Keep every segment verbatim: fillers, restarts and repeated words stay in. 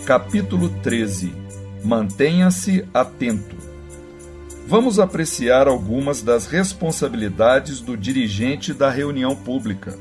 Capítulo treze. Mantenha-se atento. Vamos apreciar algumas das responsabilidades do dirigente da reunião pública.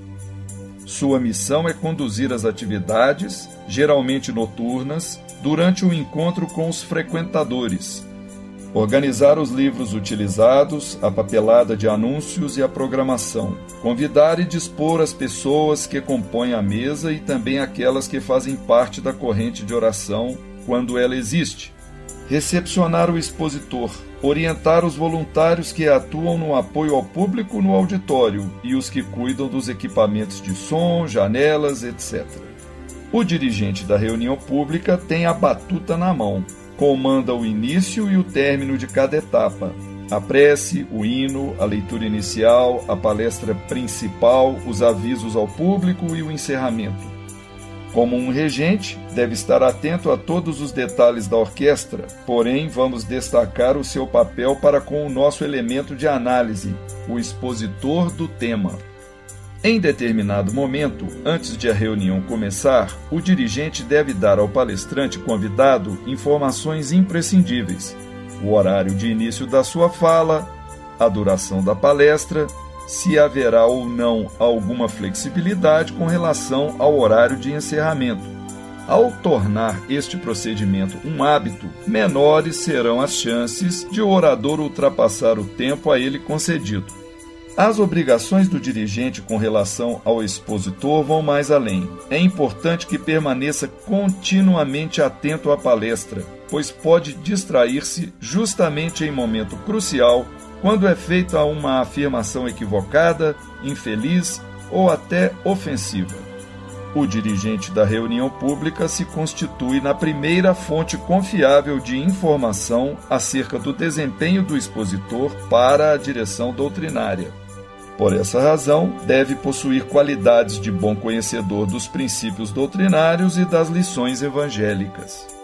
Sua missão é conduzir as atividades, geralmente noturnas, durante o encontro com os frequentadores, organizar os livros utilizados, a papelada de anúncios e a programação, convidar e dispor as pessoas que compõem a mesa e também aquelas que fazem parte da corrente de oração, quando ela existe, recepcionar o expositor, orientar os voluntários que atuam no apoio ao público no auditório e os que cuidam dos equipamentos de som, janelas, etcétera. O dirigente da reunião pública tem a batuta na mão, comanda o início e o término de cada etapa, a prece, o hino, a leitura inicial, a palestra principal, os avisos ao público e o encerramento. Como um regente, deve estar atento a todos os detalhes da orquestra, porém vamos destacar o seu papel para com o nosso elemento de análise, o expositor do tema. Em determinado momento, antes de a reunião começar, o dirigente deve dar ao palestrante convidado informações imprescindíveis: o horário de início da sua fala, a duração da palestra, se haverá ou não alguma flexibilidade com relação ao horário de encerramento. Ao tornar este procedimento um hábito, menores serão as chances de o orador ultrapassar o tempo a ele concedido. As obrigações do dirigente com relação ao expositor vão mais além. É importante que permaneça continuamente atento à palestra, pois pode distrair-se justamente em momento crucial, quando é feita uma afirmação equivocada, infeliz ou até ofensiva. O dirigente da reunião pública se constitui na primeira fonte confiável de informação acerca do desempenho do expositor para a direção doutrinária. Por essa razão, deve possuir qualidades de bom conhecedor dos princípios doutrinários e das lições evangélicas.